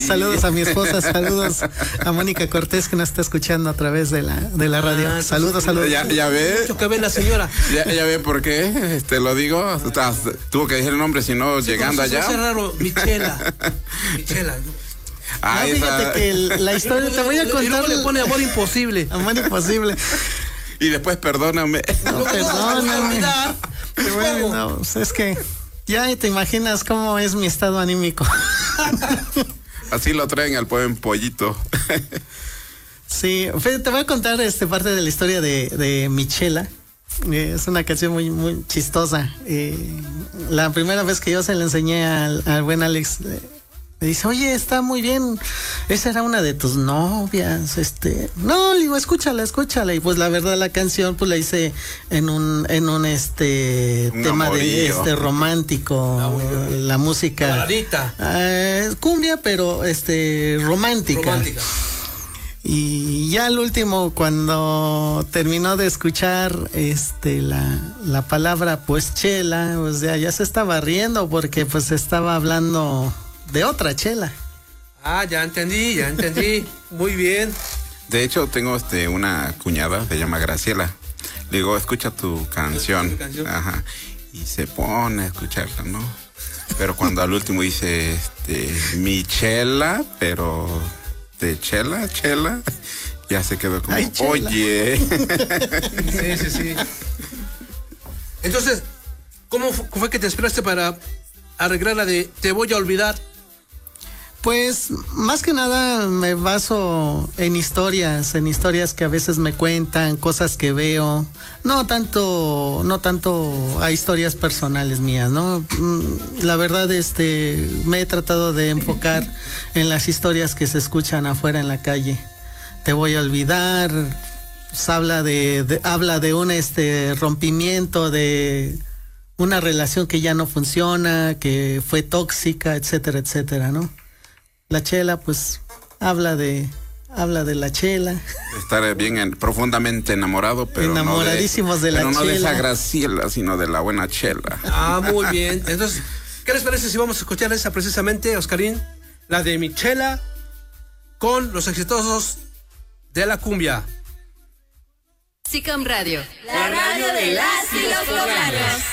Saludos a mi esposa, saludos a Mónica Cortés que nos está escuchando a través de la radio. Saludos. Ya ve. Mucho que ve la señora. Ya ve por qué, lo digo. Tuvo que decir el nombre, si no, llegando allá. Es raro, Michela. No, fíjate que la historia te voy a contar. Y luego le pone amor imposible. Amor imposible. Y después perdóname. No, perdóname. Bueno, pues es que ya te imaginas cómo es mi estado anímico. Así lo traen al buen pollito. Sí, te voy a contar parte de la historia de Michela. Es una canción muy, muy chistosa. La primera vez que yo se la enseñé al buen Alex, me dice, oye, está muy bien. Esa era una de tus novias. No, le digo, escúchala. Y pues la verdad la canción pues la hice en un tema amorillo. de romántico. La música. Baladita. Cumbia, pero romántica. Y ya al último, cuando terminó de escuchar la palabra pues chela, o sea, ya se estaba riendo porque pues estaba hablando de otra chela. Ya entendí. Muy bien. De hecho, tengo una cuñada, se llama Graciela. Le digo, escucha tu canción. Ajá. Y se pone a escucharla, ¿no? Pero cuando al último dice, mi chela, pero de chela, ya se quedó como, ay, oye. Sí. Entonces, ¿cómo fue que te esperaste para arreglar la de Te voy a olvidar? Pues más que nada me baso en historias que a veces me cuentan, cosas que veo, no tanto a historias personales mías, ¿no? La verdad me he tratado de enfocar en las historias que se escuchan afuera en la calle. Te voy a olvidar, pues habla de un rompimiento, de una relación que ya no funciona, que fue tóxica, etcétera, ¿no? La chela, pues, habla de la chela. Estar bien profundamente enamorado, pero enamoradísimos de la chela. Pero no de esa Graciela, sino de la buena chela. Muy bien. Entonces, ¿qué les parece si vamos a escuchar esa precisamente, Oscarín? La de Michela con los exitosos de la cumbia. SICAM Radio, la radio de las y los poblanos.